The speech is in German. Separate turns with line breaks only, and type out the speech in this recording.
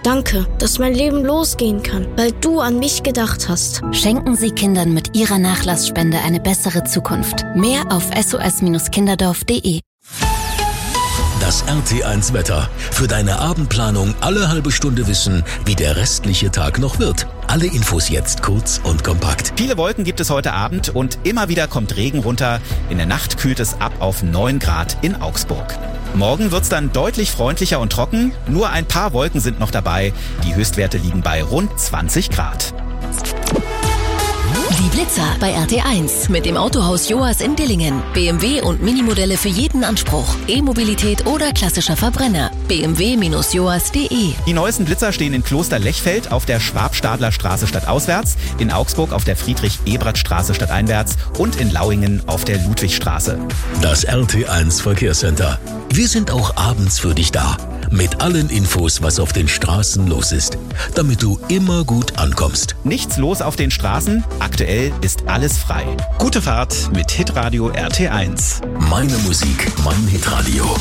Danke, dass mein Leben losgehen kann, weil du an mich gedacht hast.
Schenken Sie Kindern mit Ihrer Nachlassspende eine bessere Zukunft. Mehr auf sos-kinderdorf.de.
Das RT1 Wetter. Für deine Abendplanung alle halbe Stunde wissen, wie der restliche Tag noch wird. Alle Infos jetzt kurz und kompakt.
Viele Wolken gibt es heute Abend und immer wieder kommt Regen runter. In der Nacht kühlt es ab auf 9 Grad in Augsburg. Morgen wird's dann deutlich freundlicher und trocken. Nur ein paar Wolken sind noch dabei. Die Höchstwerte liegen bei rund 20 Grad.
Die Blitzer bei RT1 mit dem Autohaus Joas in Dillingen. BMW und Minimodelle für jeden Anspruch. E-Mobilität oder klassischer Verbrenner. bmw-joas.de.
Die neuesten Blitzer stehen in Kloster-Lechfeld auf der Schwab-Stadler-Straße stadtauswärts, in Augsburg auf der Friedrich-Ebert-Straße stadteinwärts und in Lauingen auf der Ludwigstraße.
Das RT1 Verkehrscenter. Wir sind auch abends für dich da. Mit allen Infos, was auf den Straßen los ist, damit du immer gut ankommst.
Nichts los auf den Straßen, aktuell ist alles frei. Gute Fahrt mit Hitradio RT1.
Meine Musik, mein Hitradio.